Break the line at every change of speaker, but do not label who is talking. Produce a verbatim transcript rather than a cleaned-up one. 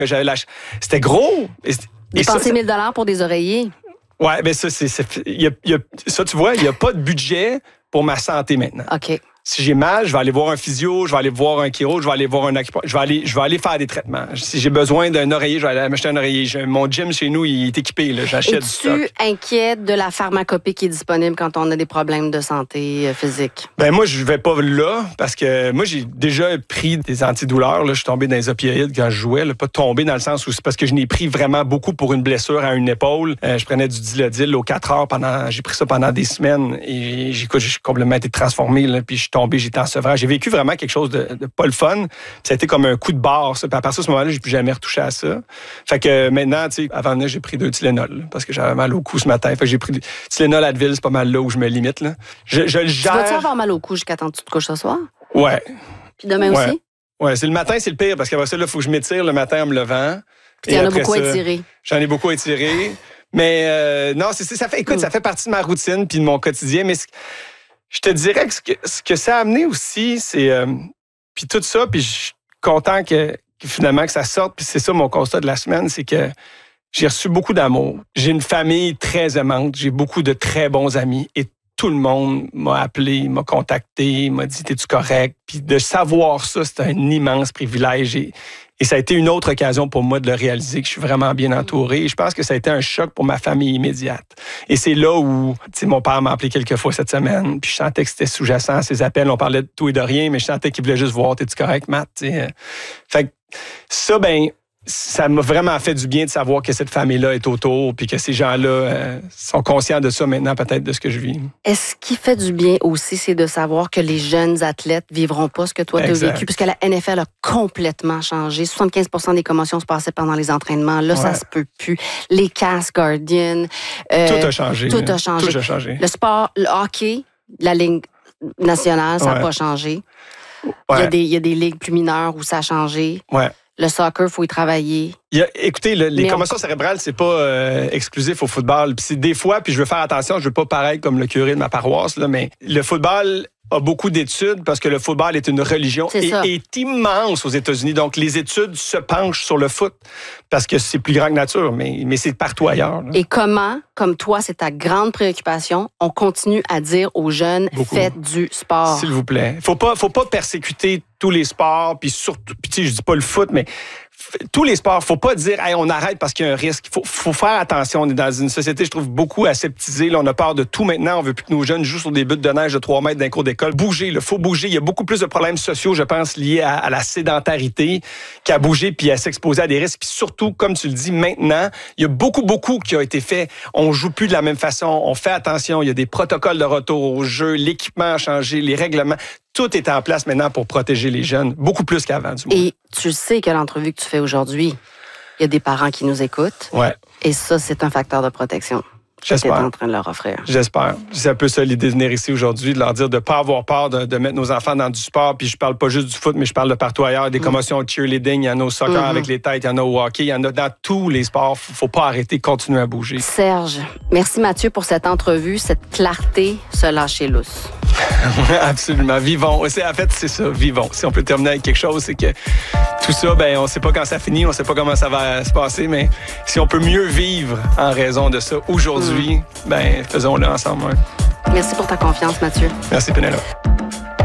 J'avais la... C'était gros. Et,
Dépenser mille dollars pour des oreillers.
Ouais, ben ça, c'est, c'est, y a, y a, ça, tu vois, il n'y a pas de budget pour ma santé maintenant.
OK.
Si j'ai mal, je vais aller voir un physio, je vais aller voir un chiro, je vais aller voir un acupuncteur, je vais aller, je vais aller faire des traitements. Si j'ai besoin d'un oreiller, je vais aller m'acheter un oreiller. J'ai, mon gym chez nous, il est équipé, là, j'achète du stock.
Es-tu inquiète de la pharmacopée qui est disponible quand on a des problèmes de santé euh, physique?
Ben moi, je vais pas là, parce que moi, j'ai déjà pris des antidouleurs. Là. Je suis tombé dans les opioïdes quand je jouais. Là. Pas tombé dans le sens où c'est parce que je n'ai pris vraiment beaucoup pour une blessure à une épaule. Euh, je prenais du Dilaudil aux quatre heures pendant, j'ai pris ça pendant des semaines et j'ai, j'ai complètement été transformé. Là, puis je suis tombé, j'étais en sevrage. J'ai vécu vraiment quelque chose de, de pas le fun. Ça a été comme un coup de barre, ça. Puis à partir de ce moment-là, j'ai plus jamais retouché à ça. Fait que maintenant, tu sais, avant de j'ai pris deux Tylenol, là, parce que j'avais mal au cou ce matin. Fait que j'ai pris du Tylenol, Advil, c'est pas mal là où je me limite, là. Je, je le gère.
Tu vas-tu avoir mal au cou jusqu'à temps que tu te couches ce soir?
Ouais.
Puis demain
ouais.
aussi?
Ouais, c'est le matin, c'est le pire, parce qu'après ça, il faut que je m'étire le matin en me levant.
Puis il y en a beaucoup à étirer.
J'en ai beaucoup à étirer. Mais euh, non, c'est, c'est, ça fait, écoute, mm. ça fait partie de ma routine puis de mon quotidien, mais je te dirais que ce, que ce que ça a amené aussi, c'est... Euh, puis tout ça, puis je suis content que, que finalement que ça sorte, puis c'est ça mon constat de la semaine, c'est que j'ai reçu beaucoup d'amour. J'ai une famille très aimante, j'ai beaucoup de très bons amis, et tout le monde m'a appelé, m'a contacté, m'a dit « T'es-tu correct? » Puis de savoir ça, c'est un immense privilège, et, et ça a été une autre occasion pour moi de le réaliser, que je suis vraiment bien entouré. Et je pense que ça a été un choc pour ma famille immédiate. Et c'est là où, tu sais, mon père m'a appelé quelques fois cette semaine, puis je sentais que c'était sous-jacent à ses appels. On parlait de tout et de rien, mais je sentais qu'il voulait juste voir, t'es-tu correct, Matt? T'sais. Fait que ça, ben, ça m'a vraiment fait du bien de savoir que cette famille-là est autour, puis que ces gens-là euh, sont conscients de ça maintenant, peut-être, de ce que je vis.
Est-ce qui fait du bien aussi, c'est de savoir que les jeunes athlètes vivront pas ce que toi, tu as vécu, puisque la N F L a complètement changé. soixante-quinze pour cent des commotions se passaient pendant les entraînements. Là, ouais. Ça se peut plus. Les casques Guardian.
Euh, tout a changé.
Tout a changé.
Tout a changé.
Le sport, le hockey, la ligue nationale, ça n'a ouais. pas changé. Ouais. Il, y a des, il y a des ligues plus mineures où ça a changé.
Ouais.
Le soccer, il faut y travailler.
Il y a, écoutez, le, les
Mais
commotions on... cérébrales, c'est pas euh, exclusif au football. Puis c'est des fois, puis je veux faire attention, je veux pas paraître comme le curé de ma paroisse, là, mais le football a beaucoup d'études parce que le football est une religion
c'est
et est immense aux États-Unis. Donc, les études se penchent sur le foot parce que c'est plus grand que nature, mais, mais c'est partout ailleurs. Là.
Et comment, comme toi, c'est ta grande préoccupation, on continue à dire aux jeunes, beaucoup. Faites du sport.
S'il vous plaît. Faut pas, faut pas persécuter tous les sports, puis surtout, puis tu sais, je dis pas le foot, mais tous les sports, faut pas dire hey, on arrête parce qu'il y a un risque. Faut, faut faire attention. On est dans une société, je trouve, beaucoup aseptisée. Là, on a peur de tout maintenant. On veut plus que nos jeunes jouent sur des buts de neige de trois mètres d'un cours d'école. Bouger, il faut bouger. Il y a beaucoup plus de problèmes sociaux, je pense, liés à, à la sédentarité qu'à bouger puis à s'exposer à des risques. Puis surtout, comme tu le dis, maintenant, il y a beaucoup, beaucoup qui a été fait. On joue plus de la même façon. On fait attention. Il y a des protocoles de retour au jeu. L'équipement a changé, les règlements. Tout est en place maintenant pour protéger les jeunes, beaucoup plus qu'avant, du moins.
Et tu sais que l'entrevue que tu fais aujourd'hui, il y a des parents qui nous écoutent.
Ouais.
Et ça, c'est un facteur de protection.
J'espère.
Que tu es en train de leur offrir.
J'espère. C'est un peu ça l'idée de venir ici aujourd'hui, de leur dire de ne pas avoir peur de, de mettre nos enfants dans du sport. Puis je parle pas juste du foot, mais je parle de partout ailleurs. Des mmh. commotions au cheerleading, il y en a au soccer mmh. avec les têtes, il y en a au hockey, il y en a dans tous les sports. Il ne faut pas arrêter, continuer à bouger.
Serge, merci Mathieu pour cette entrevue, cette clarté, ce lâcher lousse.
Absolument. Vivons. C'est, en fait, c'est ça. Vivons. Si on peut terminer avec quelque chose, c'est que tout ça, ben, on ne sait pas quand ça finit, on ne sait pas comment ça va se passer, mais si on peut mieux vivre en raison de ça aujourd'hui, mmh. ben, faisons-le ensemble. Ouais.
Merci pour ta confiance, Mathieu.
Merci, Pénélope.